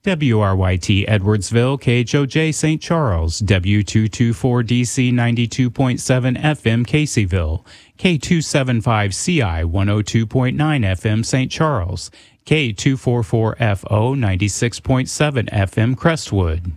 WRYT Edwardsville, KHOJ St. Charles, W224DC 92.7 FM Caseyville, K275CI 102.9 FM St. Charles, K244FO 96.7 FM Crestwood.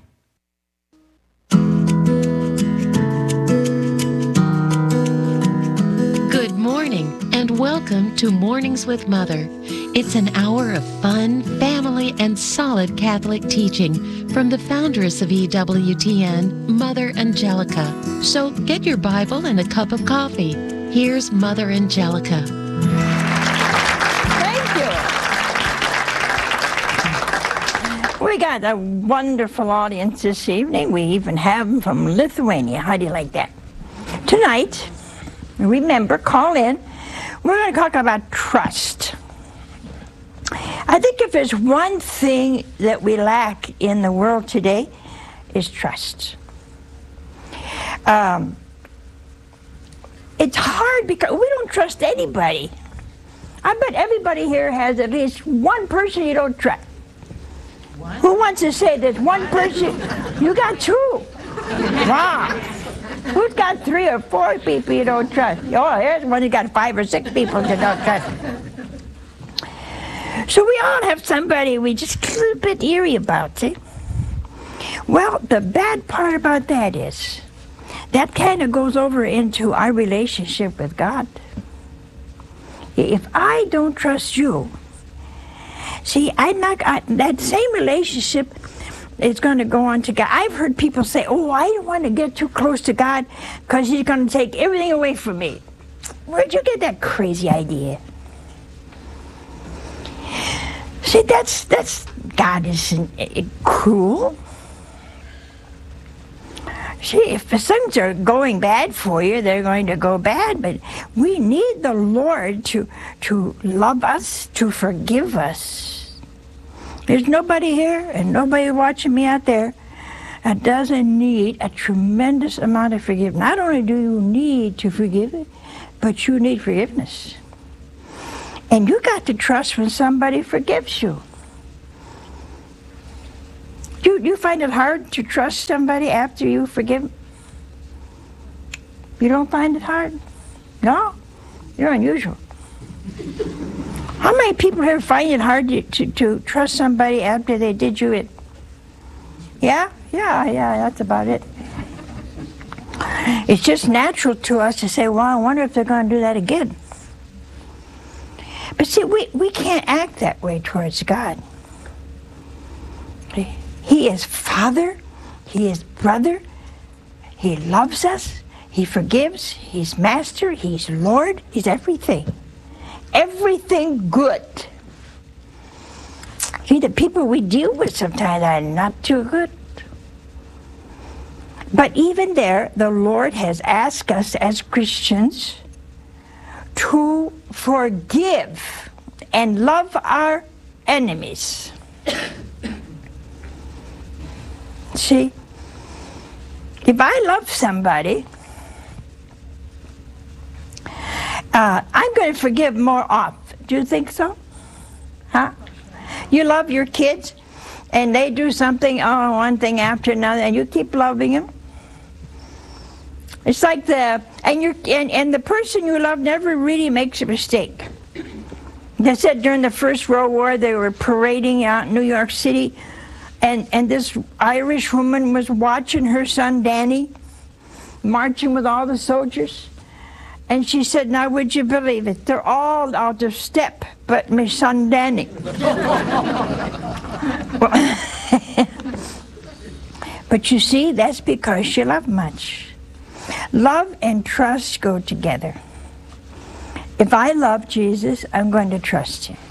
Good morning and welcome to Mornings with Mother. It's an hour of fun, family, and solid Catholic teaching from the foundress of EWTN, Mother Angelica. So get your Bible and a cup of coffee. Here's Mother Angelica. Thank you. We got a wonderful audience this evening. We even have them from Lithuania. How do you like that? Tonight, remember, call in. We're going to talk about trust. I think if there's one thing that we lack in the world today, is trust. It's hard because we don't trust anybody. I bet everybody here has at least one person you don't trust. What? Who wants to say there's one person? You got two. Wow. Who's got 3 or 4 people you don't trust? Oh, here's one who got 5 or 6 people you don't trust. So we all have somebody we just a little bit eerie about, see? Well, the bad part about that is that kind of goes over into our relationship with God. If I don't trust you, see, that same relationship is going to go on to God. I've heard people say, oh, I don't want to get too close to God because he's going to take everything away from me. Where'd you get that crazy idea? See, God isn't cruel. See, if things are going bad for you, they're going to go bad, but we need the Lord to love us, to forgive us. There's nobody here and nobody watching me out there that doesn't need a tremendous amount of forgiveness. Not only do you need to forgive it, but you need forgiveness. And you got to trust when somebody forgives you. Do you find it hard to trust somebody after you forgive? You don't find it hard? No? You're unusual. How many people here find it hard to trust somebody after they did you it? Yeah, that's about it. It's just natural to us to say, well, I wonder if they're going to do that again. But see, we can't act that way towards God. He is Father, he is brother, he loves us, he forgives, he's Master, he's Lord, he's everything. Everything good. See, the people we deal with sometimes are not too good. But even there, the Lord has asked us as Christians to forgive and love our enemies. See, if I love somebody, I'm going to forgive more often. Do you think so? Huh? You love your kids, and they do something, one thing after another, and you keep loving them. It's like the person you love never really makes a mistake. They said during the First World War they were parading out in New York City, and this Irish woman was watching her son Danny marching with all the soldiers. And she said, now would you believe it? They're all out of step but my son Danny. But you see, that's because she loved much. Love and trust go together. If I love Jesus, I'm going to trust him.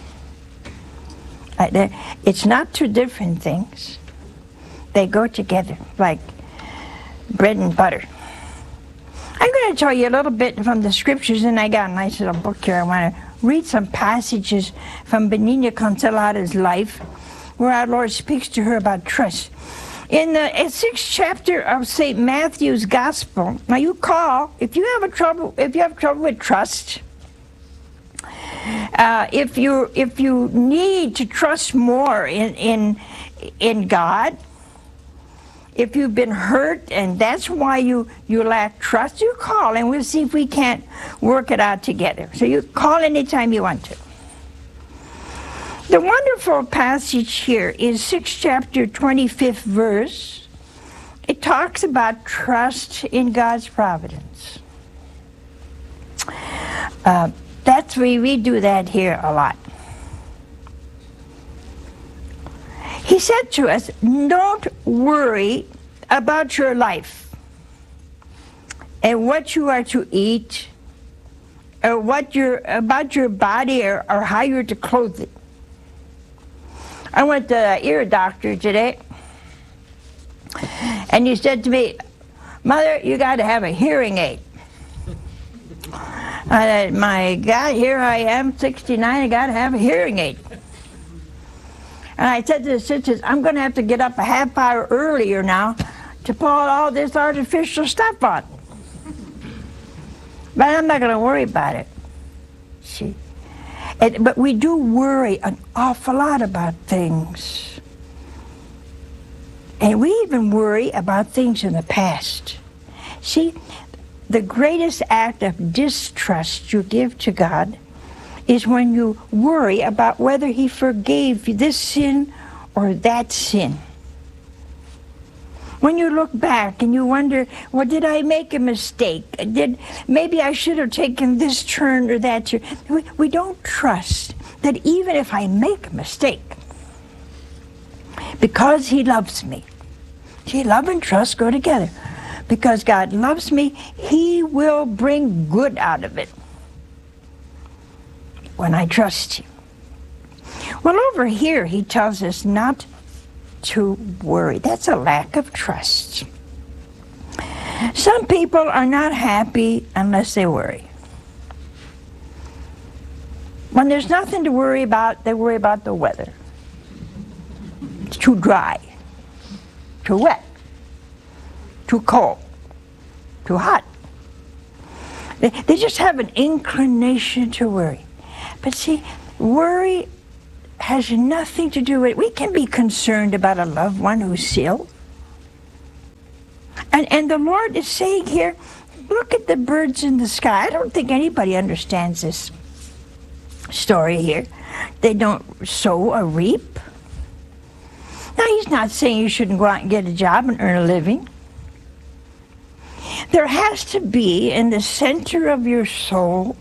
It's not two different things. They go together like bread and butter. I'm going to tell you a little bit from the scriptures, and I got a nice little book here. I want to read some passages from Benigna Consolata's life where our Lord speaks to her about trust. In the 6th chapter of St. Matthew's Gospel, now you call, if you have trouble with trust, If you need to trust more in God, if you've been hurt and that's why you lack trust, you call and we'll see if we can't work it out together. So you call anytime you want to. The wonderful passage here is 6th chapter, 25th verse. It talks about trust in God's providence. We do that here a lot. He said to us, don't worry about your life and what you are to eat or about your body or how you're to clothe it. I went to the ear doctor today, and he said to me, Mother, you got to have a hearing aid. I said, my God, here I am, 69, I got to have a hearing aid. And I said to the sisters, I'm going to have to get up a half hour earlier now to put all this artificial stuff on. But I'm not going to worry about it. See? But we do worry an awful lot about things. And we even worry about things in the past. See, the greatest act of distrust you give to God is when you worry about whether He forgave this sin or that sin. When you look back and you wonder, well, did I make a mistake? Maybe I should have taken this turn or that turn. We don't trust that even if I make a mistake, because He loves me. See, love and trust go together. Because God loves me, He will bring good out of it when I trust Him. Well, over here, He tells us not to worry. That's a lack of trust. Some people are not happy unless they worry. When there's nothing to worry about, they worry about the weather. It's too dry, too wet, too cold, too hot. They just have an inclination to worry. But see, worry has nothing to do with it. We can be concerned about a loved one who's ill. And the Lord is saying here, look at the birds in the sky. I don't think anybody understands this story here. They don't sow or reap. Now, He's not saying you shouldn't go out and get a job and earn a living. There has to be in the center of your soul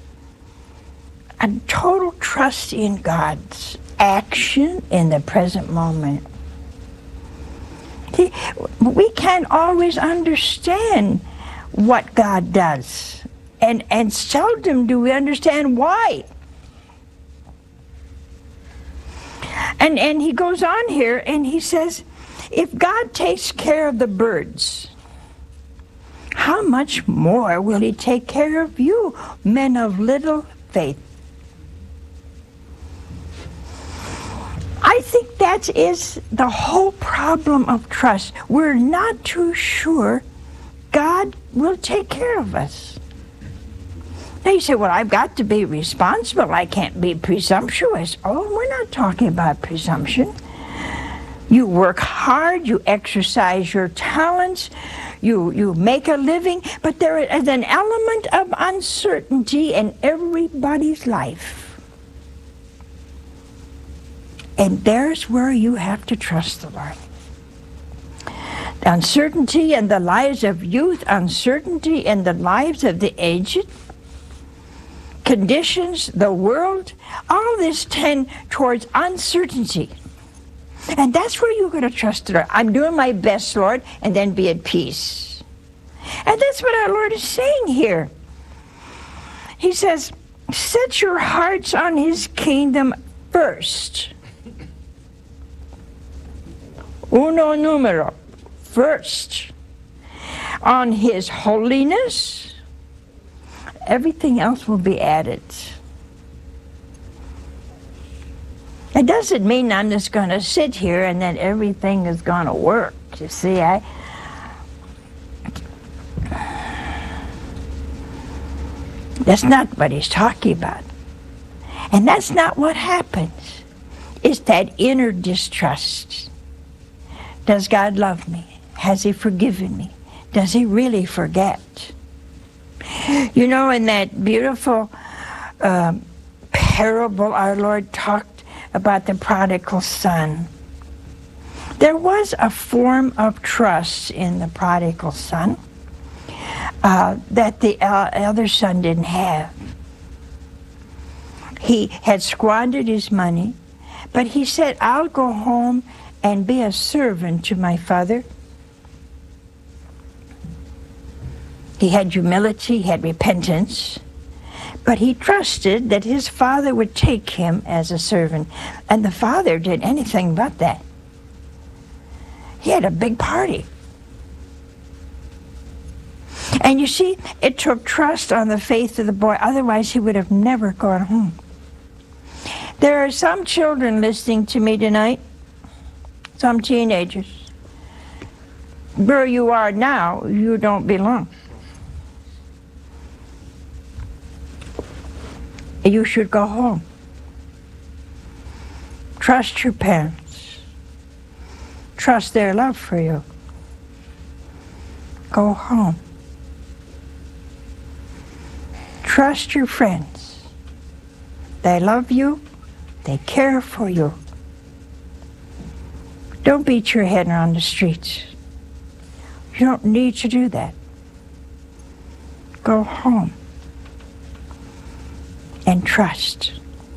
a total trust in God's action in the present moment. See, we can't always understand what God does, and seldom do we understand why. And he goes on here and he says, if God takes care of the birds, how much more will He take care of you, men of little faith? I think that is the whole problem of trust. We're not too sure God will take care of us. Now you say, well, I've got to be responsible. I can't be presumptuous. Oh, we're not talking about presumption. You work hard, you exercise your talents, you make a living, but there is an element of uncertainty in everybody's life. And there's where you have to trust the Lord. Uncertainty in the lives of youth, uncertainty in the lives of the aged, conditions, the world, all this tend towards uncertainty. And that's where you're going to trust the Lord. I'm doing my best, Lord, and then be at peace. And that's what our Lord is saying here. He says, set your hearts on His kingdom first. Uno numero, first. On His holiness, everything else will be added. It doesn't mean I'm just going to sit here and then everything is going to work. You see, that's not what He's talking about. And that's not what happens. It's that inner distrust. Does God love me? Has he forgiven me? Does he really forget? You know, in that beautiful parable our Lord talked about the prodigal son, there was a form of trust in the prodigal son that the other son didn't have. He had squandered his money, but he said, I'll go home and be a servant to my father. He had humility, he had repentance, but he trusted that his father would take him as a servant. And the father did anything but that. He had a big party. And you see, it took trust on the faith of the boy, otherwise he would have never gone home. There are some children listening to me tonight, some teenagers. Where you are now, you don't belong. You should go home. Trust your parents. Trust their love for you. Go home. Trust your friends. They love you. They care for you. Don't beat your head on the streets. You don't need to do that. Go home and trust.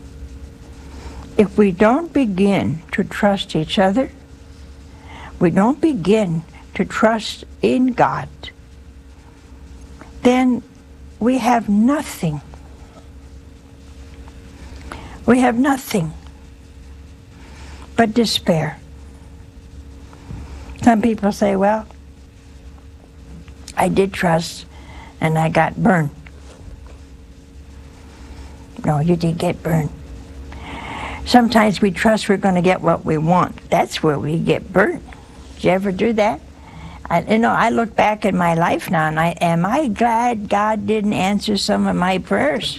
If we don't begin to trust each other, we don't begin to trust in God, then we have nothing. We have nothing but despair. Some people say, well, I did trust and I got burned. No, you didn't get burned. Sometimes we trust we're going to get what we want. That's where we get burnt. Did you ever do that? I look back at my life now, and am I glad God didn't answer some of my prayers?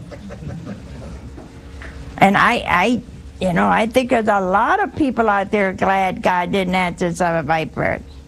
And I think there's a lot of people out there glad God didn't answer some of my prayers.